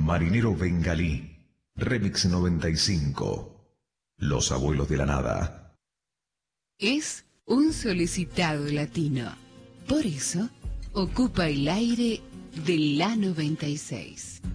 Marinero Bengalí, Remix 95, Los Abuelos de la Nada. Es un solicitado latino, por eso ocupa el aire de la 96.